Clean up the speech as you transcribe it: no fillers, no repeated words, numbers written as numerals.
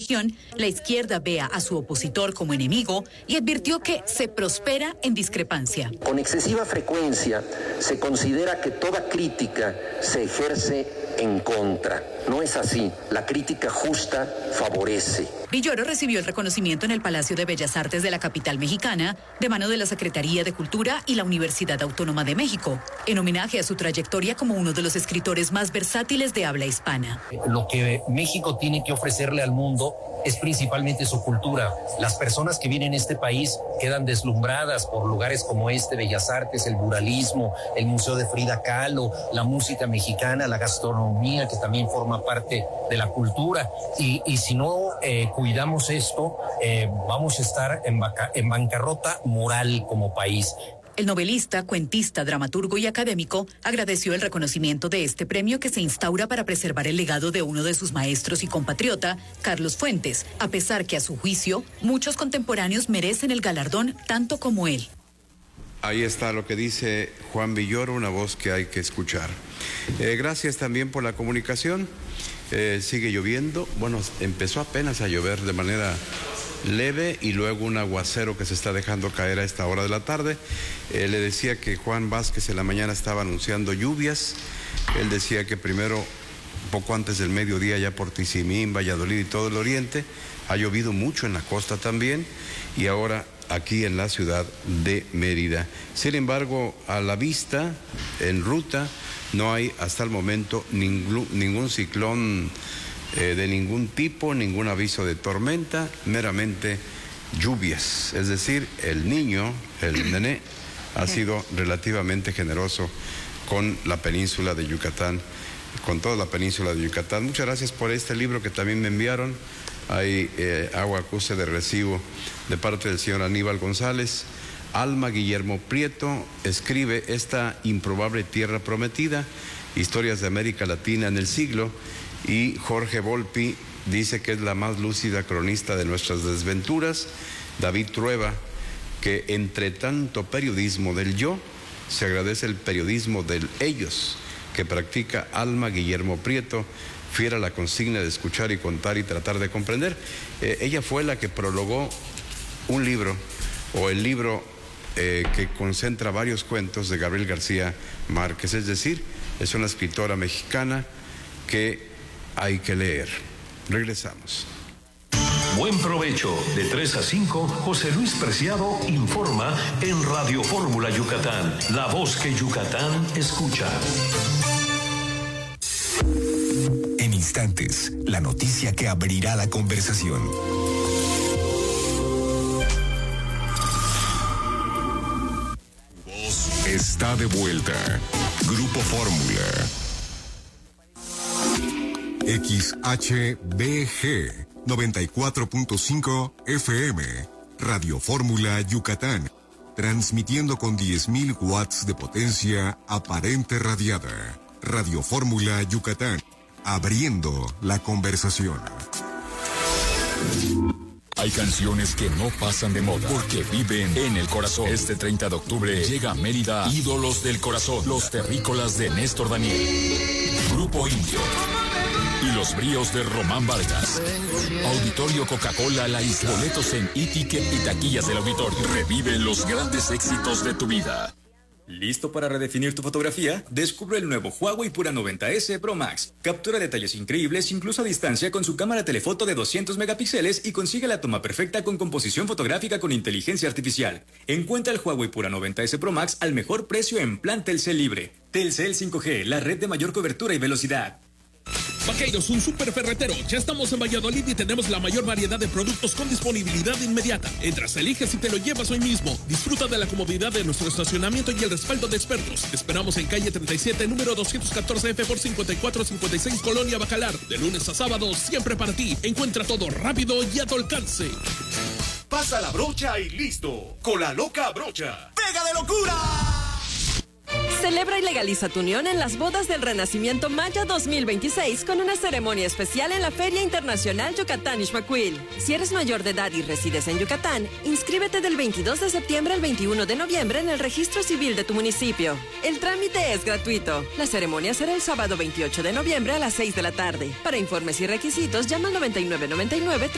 región, la izquierda vea a su opositor como enemigo y advirtió que se prospera en discrepancia. Con excesiva frecuencia se considera que toda crítica se ejerce en contra. No es así. La crítica justa favorece. Villoro recibió el reconocimiento en el Palacio de Bellas Artes de la capital mexicana de mano de la Secretaría de Cultura y la Universidad Autónoma de México, en homenaje a su trayectoria como uno de los escritores más versátiles de habla hispana. Lo que México tiene que ofrecerle al mundo es principalmente su cultura. Las personas que vienen a este país quedan deslumbradas por lugares como Bellas Artes, el muralismo, el Museo de Frida Kahlo, la música mexicana, la gastronomía, que también forma parte de la cultura. Y si no cuidamos esto, vamos a estar en bancarrota moral como país. El novelista, cuentista, dramaturgo y académico agradeció el reconocimiento de este premio que se instaura para preservar el legado de uno de sus maestros y compatriota, Carlos Fuentes, a pesar que a su juicio muchos contemporáneos merecen el galardón tanto como él. Ahí está lo que dice Juan Villoro, una voz que hay que escuchar. Gracias también por la comunicación. Sigue lloviendo. Bueno, empezó apenas a llover de manera leve y luego un aguacero que se está dejando caer a esta hora de la tarde. Le decía que Juan Vázquez en la mañana estaba anunciando lluvias. Él decía que primero, poco antes del mediodía, ya por Tizimín, Valladolid y todo el oriente, ha llovido mucho en la costa también y ahora aquí en la ciudad de Mérida. Sin embargo, a la vista, en ruta, no hay hasta el momento ningún ciclón de ningún tipo, ningún aviso de tormenta, meramente lluvias. Es decir, el niño, el nené, ha sido relativamente generoso con la península de Yucatán, con toda la península de Yucatán. Muchas gracias por este libro que también me enviaron. Hay agua acuse de recibo de parte del señor Aníbal González. Alma Guillermo Prieto escribe esta improbable tierra prometida, historias de América Latina en el siglo, y Jorge Volpi dice que es la más lúcida cronista de nuestras desventuras. David Trueba, que entre tanto periodismo del yo, se agradece el periodismo del ellos, que practica Alma Guillermo Prieto, fiel a la consigna de escuchar y contar y tratar de comprender. Ella fue la que prologó un libro, o el libro que concentra varios cuentos de Gabriel García Márquez, es decir, es una escritora mexicana que hay que leer. Regresamos. Buen provecho. De 3 a 5, José Luis Preciado informa en Radio Fórmula Yucatán, la voz que Yucatán escucha. En instantes, la noticia que abrirá la conversación. Voz está de vuelta. Grupo Fórmula. XHBG 94.5 FM. Radio Fórmula Yucatán. Transmitiendo con 10.000 watts de potencia aparente radiada. Radio Fórmula Yucatán. Abriendo la conversación. Hay canciones que no pasan de moda porque viven en el corazón. Este 30 de octubre llega a Mérida Ídolos del Corazón, los terrícolas de Néstor Daniel, Grupo Indio y los bríos de Román Vargas. Auditorio Coca-Cola La Isla. Boletos en e-ticket y taquillas del auditorio. Reviven los grandes éxitos de tu vida. ¿Listo para redefinir tu fotografía? Descubre el nuevo Huawei Pura 90S Pro Max. Captura detalles increíbles incluso a distancia con su cámara telefoto de 200 megapíxeles y consigue la toma perfecta con composición fotográfica con inteligencia artificial. Encuentra el Huawei Pura 90S Pro Max al mejor precio en plan Telcel Libre. Telcel 5G, la red de mayor cobertura y velocidad. Vaqueiros, un super ferretero. Ya estamos en Valladolid y tenemos la mayor variedad de productos con disponibilidad inmediata. Entras, eliges y te lo llevas hoy mismo. Disfruta de la comodidad de nuestro estacionamiento y el respaldo de expertos. Te esperamos en calle 37, número 214F por 5456, Colonia Bacalar. De lunes a sábado, siempre para ti. Encuentra todo rápido y a tu alcance. Pasa la brocha y listo. Con la loca brocha. ¡Pega de locura! Celebra y legaliza tu unión en las bodas del Renacimiento Maya 2026 con una ceremonia especial en la Feria Internacional Yucatán Ixmaquil. Si eres mayor de edad y resides en Yucatán, inscríbete del 22 de septiembre al 21 de noviembre en el registro civil de tu municipio. El trámite es gratuito. La ceremonia será el sábado 28 de noviembre a las 6 de la tarde. Para informes y requisitos, llama al 9999